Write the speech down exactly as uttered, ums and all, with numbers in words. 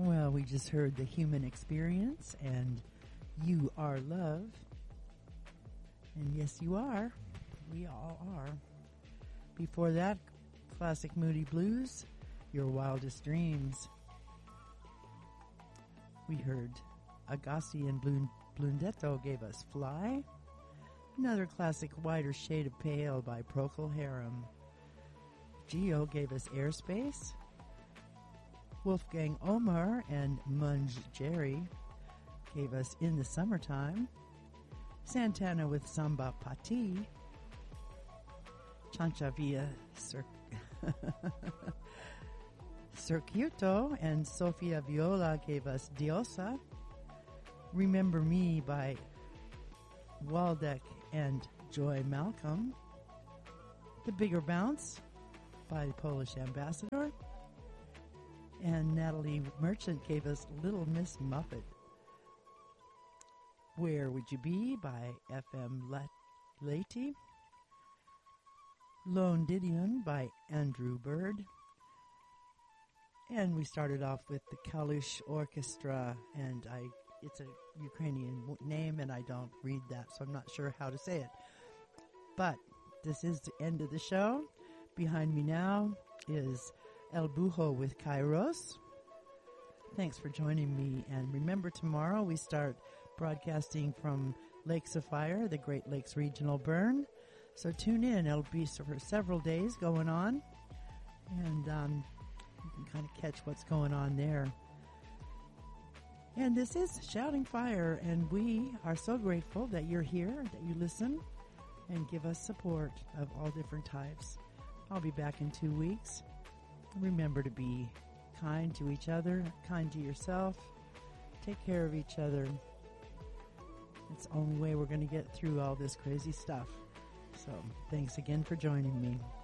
Well, we just heard The Human Experience and You Are Love. And yes, you are. We all are. Before that, classic Moody Blues, Your Wildest Dreams. We heard Agassi and Blund- Blundetto gave us Fly. Another classic, Wider Shade of Pale by Procol Harum. Geo gave us Airspace. Wolfgang Omar and Munge Jerry gave us In the Summertime. Santana with Samba Pati. Chanchavia Cir- Circuito and Sofia Viola gave us Diosa. Remember Me by Waldeck and Joy Malcolm. The Bigger Bounce by the Polish Ambassador. And Natalie Merchant gave us Little Miss Muffet. Where Would You Be by F M Lati. Lone Didion by Andrew Bird. And we started off with the Kalush Orchestra, and I it's a Ukrainian name, and I don't read that, so I'm not sure how to say it. But this is the end of the show. Behind me now is El Bujo with Kairos. Thanks for joining me, and remember, tomorrow we start broadcasting from Lakes of Fire, the Great Lakes Regional Burn. So tune in. It'll be for several days going on, and um, you can kind of catch what's going on there. And this is Shouting Fire, and we are so grateful that you're here, that you listen, and give us support of all different types. I'll be back in two weeks. Remember to be kind to each other, kind to yourself. Take care of each other. It's the only way we're going to get through all this crazy stuff. So thanks again for joining me.